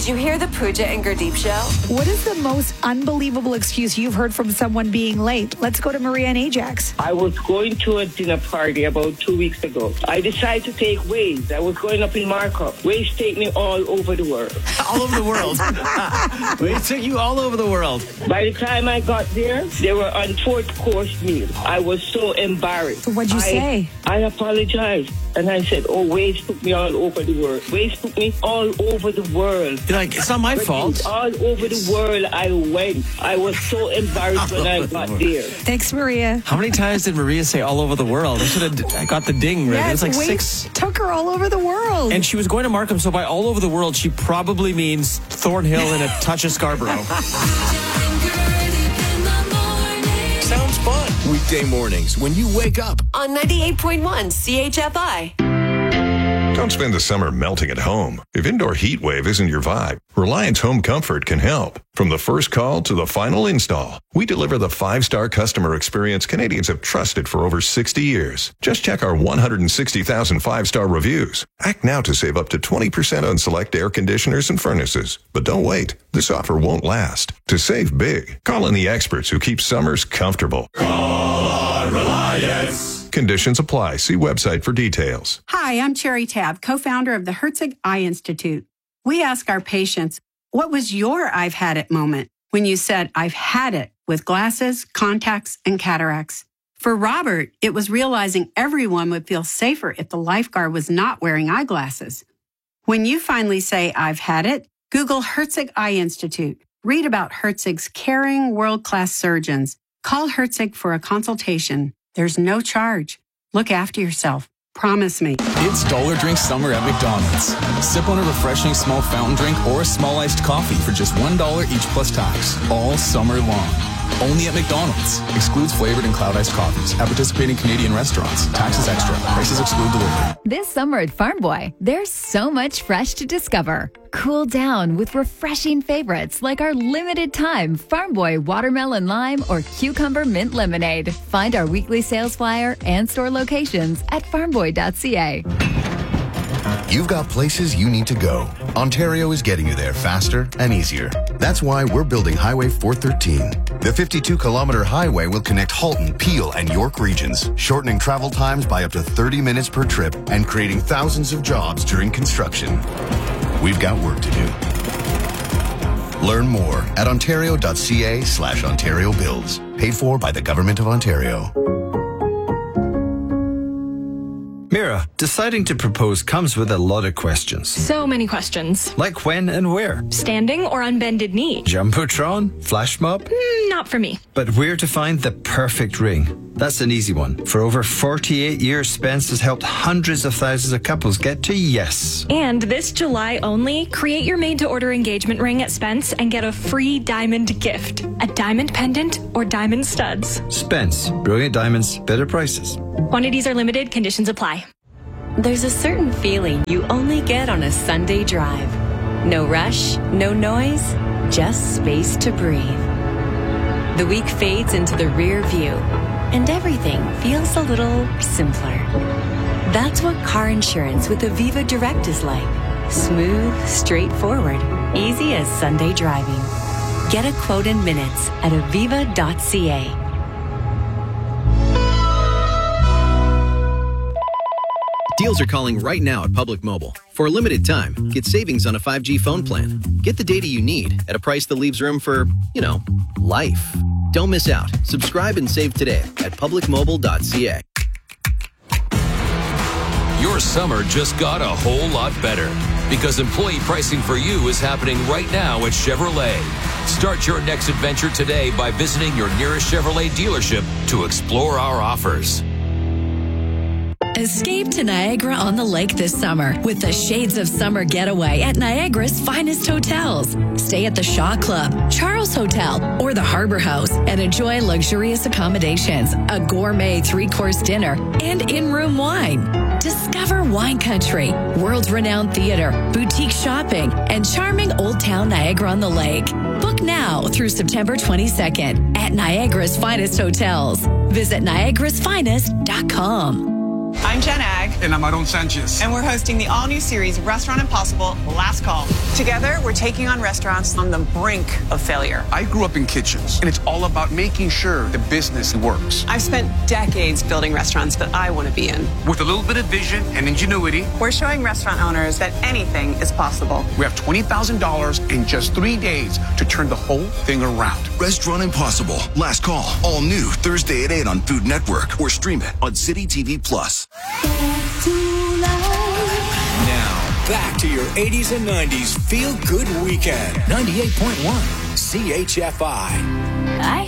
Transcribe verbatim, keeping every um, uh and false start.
you hear the Pooja and Gurdeep show? What is the most unbelievable excuse you've heard from someone being late? Let's go to Maria and Ajax. I was going to a dinner party about two weeks ago. I decided to take Waze. I was going up in Markup. Waze take me all over the world. All over the world. Waze took you all over the world. By the time I got there, they were on fourth course meal. I was so embarrassed. So what'd you I, say? I apologized. And I said, oh, Waze took me all over the world. Waze took me all over the world. You're like, it's not my but fault. All over the world I went. I was so embarrassed when I got there. Thanks, Maria. How many times did Maria say all over the world? I should have I got the ding right. Yes, it was like Waze six. Took her all over the world. And she was going to Markham, so by all over the world, she probably means Thornhill and a touch of Scarborough. Sounds fun. Weekday mornings when you wake up. On ninety-eight point one C H F I. Don't spend the summer melting at home. If indoor heat wave isn't your vibe, Reliance Home Comfort can help. From the first call to the final install, we deliver the five-star customer experience Canadians have trusted for over sixty years. Just check our one hundred sixty thousand five-star reviews. Act now to save up to twenty percent on select air conditioners and furnaces. But don't wait. This offer won't last. To save big, call in the experts who keep summers comfortable. Call on Reliance. Conditions apply. See website for details. Hi, I'm Cherry Tab, co-founder of the Herzig Eye Institute. We ask our patients, what was your I've had it moment when you said, I've had it with glasses, contacts, and cataracts? For Robert, it was realizing everyone would feel safer if the lifeguard was not wearing eyeglasses. When you finally say, I've had it, Google Herzig Eye Institute. Read about Herzig's caring, world-class surgeons. Call Herzig for a consultation. There's no charge. Look after yourself. Promise me. It's Dollar Drink Summer at McDonald's. Sip on a refreshing small fountain drink or a small iced coffee for just one dollar each plus tax. All summer long. Only at McDonald's. Excludes flavored and cloud iced coffees. At participating Canadian restaurants. Taxes extra. Prices exclude delivery. This summer at Farm Boy, there's so much fresh to discover. Cool down with refreshing favorites like our limited time Farm Boy watermelon lime or cucumber mint lemonade. Find our weekly sales flyer and store locations at farm boy dot c a. You've got places you need to go. Ontario is getting you there faster and easier. That's why we're building Highway four thirteen. The fifty-two kilometer highway will connect Halton, Peel, and York regions, shortening travel times by up to thirty minutes per trip and creating thousands of jobs during construction. We've got work to do. Learn more at ontario dot c a slash Ontario Builds. Paid for by the Government of Ontario. Mira, deciding to propose comes with a lot of questions. So many questions. Like when and where? Standing or on bended knee? Jumbotron? Flash mob? Mm, not for me. But where to find the perfect ring? That's an easy one. For over forty-eight years, Spence has helped hundreds of thousands of couples get to yes. And this July only, create your made-to-order engagement ring at Spence and get a free diamond gift. A diamond pendant or diamond studs. Spence. Brilliant diamonds, better prices. Quantities are limited. Conditions apply. There's a certain feeling you only get on a Sunday drive. No rush, no noise, just space to breathe. The week fades into the rear view, and everything feels a little simpler. That's what car insurance with Aviva Direct is like. Smooth, straightforward, easy as Sunday driving. Get a quote in minutes at aviva dot c a. Deals are calling right now at Public Mobile. For a limited time, get savings on a five G phone plan. Get the data you need at a price that leaves room for, you know, life. Don't miss out. Subscribe and save today at public mobile dot c a. Your summer just got a whole lot better because employee pricing for you is happening right now at Chevrolet. Start your next adventure today by visiting your nearest Chevrolet dealership to explore our offers. Escape to Niagara-on-the-Lake this summer with the Shades of Summer getaway at Niagara's finest hotels. Stay at the Shaw Club, Charles Hotel, or the Harbor House and enjoy luxurious accommodations, a gourmet three-course dinner, and in-room wine. Discover wine country, world-renowned theater, boutique shopping, and charming Old Town Niagara-on-the-Lake. Book now through September twenty-second at Niagara's finest hotels. Visit niagaras finest dot com. I'm Jen Ag. And I'm Aaron Sanchez. And we're hosting the all-new series, Restaurant Impossible, Last Call. Together, we're taking on restaurants on the brink of failure. I grew up in kitchens, and it's all about making sure the business works. I've spent decades building restaurants that I want to be in. With a little bit of vision and ingenuity, we're showing restaurant owners that anything is possible. We have twenty thousand dollars in just three days to turn the whole thing around. Restaurant Impossible, Last Call, all new Thursday at eight on Food Network, or stream it on City T V Plus. Now, back to your eighties and nineties Feel Good Weekend. ninety-eight point one C H F I. I